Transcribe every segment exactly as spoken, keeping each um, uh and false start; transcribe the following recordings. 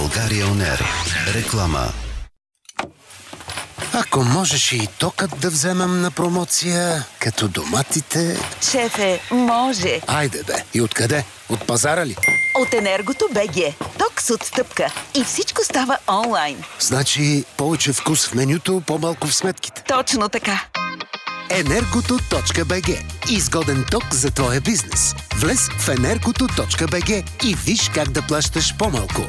България Онер. Реклама. Ако можеш и токът да вземам на промоция, като доматите... Шефе, може. Айде бе, и откъде? От пазара ли? От Енергото БГ. Ток с отстъпка. И всичко става онлайн. Значи повече вкус в менюто, по-малко в сметките. Точно така. Енергото точка бг. Изгоден ток за твоя бизнес. Влез в енергото точка бг и виж как да плащаш по-малко.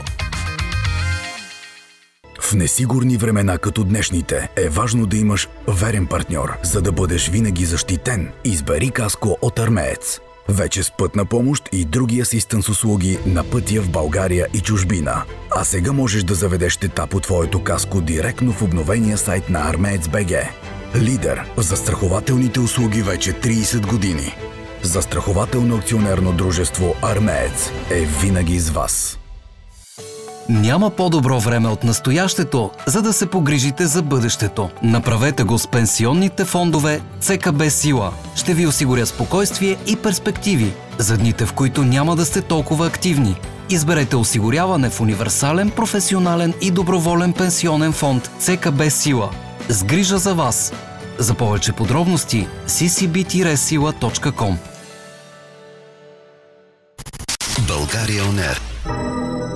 В несигурни времена като днешните е важно да имаш верен партньор, за да бъдеш винаги защитен. Избери Каско от Армеец. Вече с пътна помощ и други асистенс услуги на пътя в България и чужбина. А сега можеш да заведеш тета по твоето Каско директно в обновения сайт на Армеец БГ. Лидер в застрахователните услуги вече трийсет години. Застрахователно акционерно дружество Армеец е винаги с вас. Няма по-добро време от настоящето, за да се погрижите за бъдещето. Направете го с пенсионните фондове ЦКБ Сила. Ще ви осигуря спокойствие и перспективи за дните, в които няма да сте толкова активни. Изберете осигуряване в универсален, професионален и доброволен пенсионен фонд ЦКБ Сила. С грижа за вас. За повече подробности си си би сила точка ком. България Онер.